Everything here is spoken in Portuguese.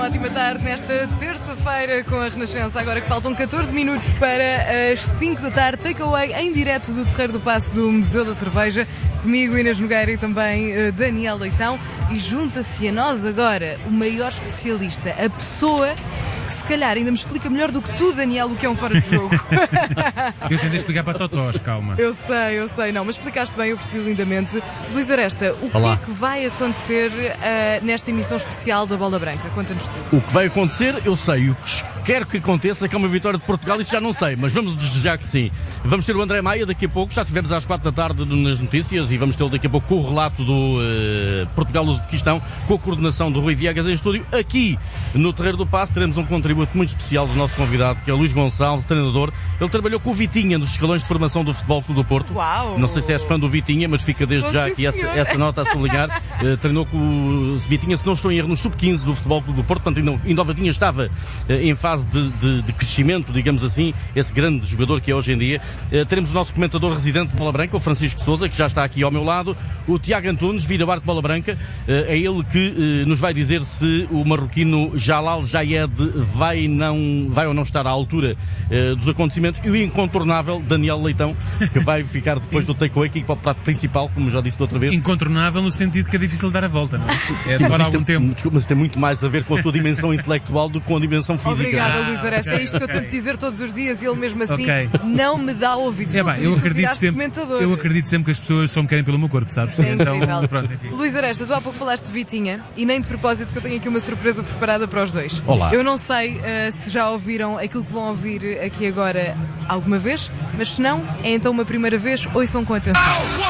Ótima tarde nesta terça-feira com a Renascença. Agora que faltam 14 minutos para as 5 da tarde, takeaway em direto do Terreiro do Paço do Museu da Cerveja. Comigo, Inês Nogueira, e também Daniel Leitão. E junta-se a nós agora o maior especialista, a pessoa que se calhar ainda me explica melhor do que tu, Daniel, o que é um fora de jogo. Eu tentei explicar para Totós, calma. Eu sei, não, mas explicaste bem, eu percebi lindamente. Luís Aresta, o que é que vai acontecer nesta emissão especial da Bola Branca? Conta-nos tudo. O que vai acontecer, eu sei. O que quero que aconteça, que é uma vitória de Portugal, isso já não sei, mas vamos desejar que sim. Vamos ter o André Maia daqui a pouco, já tivemos às 4 da tarde nas notícias e vamos tê-lo daqui a pouco com o relato do Portugal-Uzbequistão, com a coordenação do Rui Viegas em estúdio. Aqui no Terreiro do Paço teremos um contributo muito especial do nosso convidado, que é o Luís Gonçalves, treinador. Ele trabalhou com o Vitinha nos escalões de formação do Futebol Clube do Porto. Uau! Não sei se és fã do Vitinha, mas fica desde já aqui essa nota a sublinhar. Treinou com o Vitinha, se não estou em erro, no Sub-15 do Futebol Clube do Porto, portanto ainda o Vitinha estava em fase de crescimento, digamos assim, esse grande jogador que é hoje em dia. Teremos o nosso comentador residente de Bola Branca, o Francisco Sousa, que já está aqui ao meu lado, o Tiago Antunes, vira-bar de Bola Branca, é ele que nos vai dizer se o marroquino Jalal Jayed vai ou não estar à altura dos acontecimentos, e o incontornável Daniel Leitão, que vai ficar depois do takeaway aqui para o prato principal, como já disse da outra vez. Incontornável no sentido que é difícil dar a volta, não é? Demora algum tempo. Desculpa, mas tem muito mais a ver com a tua dimensão intelectual do que com a dimensão física. Obrigada, Luís Aresta. É isto que eu tento dizer todos os dias e ele mesmo assim não me dá ouvidos. Eu acredito sempre que as pessoas só me querem pelo meu corpo, sabes? É então, pronto, enfim. Luís Aresta, tu há pouco falaste de Vitinha e nem de propósito que eu tenho aqui uma surpresa preparada para os dois. Olá. Eu não sei se já ouviram aquilo que vão ouvir aqui agora alguma vez, mas se não, é então uma primeira vez, ouçam com atenção.